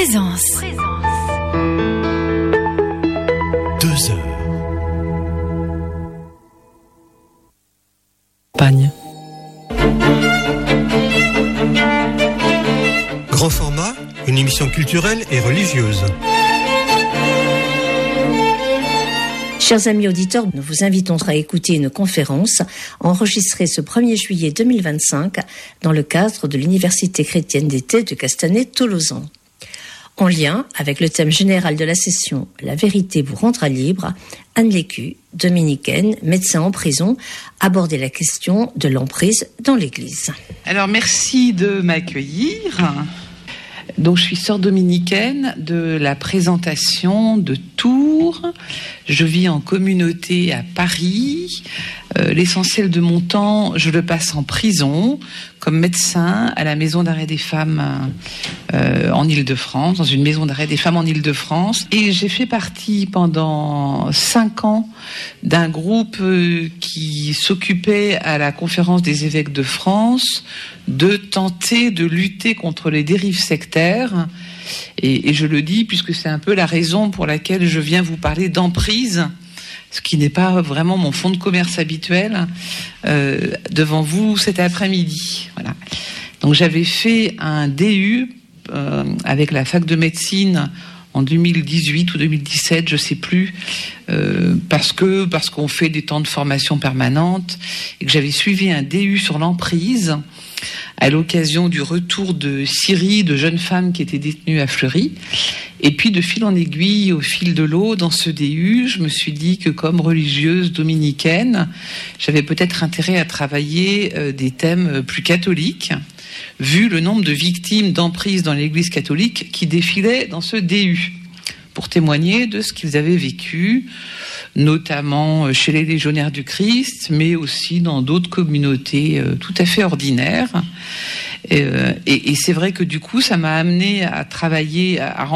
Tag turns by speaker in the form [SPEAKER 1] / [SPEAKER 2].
[SPEAKER 1] Présence.
[SPEAKER 2] 2 heures.
[SPEAKER 3] Pagne.
[SPEAKER 2] Grand format, une émission culturelle et religieuse.
[SPEAKER 4] Chers amis auditeurs, nous vous invitons à écouter une conférence enregistrée ce 1er juillet 2025 dans le cadre de l'Université chrétienne d'été de Castanet-Tolosan. En lien avec le thème général de la session « La vérité vous rendra libre », Anne Lécu, dominicaine, médecin en prison, abordait la question de l'emprise dans l'Église.
[SPEAKER 3] Alors merci de m'accueillir. Donc je suis sœur dominicaine de la Présentation de Tours. Je vis en communauté à Paris. L'essentiel de mon temps, je le passe en prison, comme médecin à la maison d'arrêt des femmes en Île-de-France, dans une maison d'arrêt des femmes en Île-de-France. Et j'ai fait partie pendant 5 ans d'un groupe qui s'occupait à la Conférence des évêques de France de tenter de lutter contre les dérives sectaires. Et je le dis puisque c'est un peu la raison pour laquelle je viens vous parler d'emprise, ce qui n'est pas vraiment mon fonds de commerce habituel, devant vous cet après-midi. Voilà. Donc j'avais fait un DU avec la fac de médecine en 2018 ou 2017, je sais plus, parce qu'on fait des temps de formation permanente, et que j'avais suivi un DU sur l'emprise à l'occasion du retour de Syrie de jeunes femmes qui étaient détenues à Fleury. Et puis de fil en aiguille, au fil de l'eau, dans ce DU, je me suis dit que comme religieuse dominicaine, j'avais peut-être intérêt à travailler des thèmes plus catholiques, vu le nombre de victimes d'emprise dans l'Église catholique qui défilaient dans ce DU, pour témoigner de ce qu'ils avaient vécu, notamment chez les légionnaires du Christ, mais aussi dans d'autres communautés tout à fait ordinaires. Et c'est vrai que du coup, ça m'a amené à travailler, à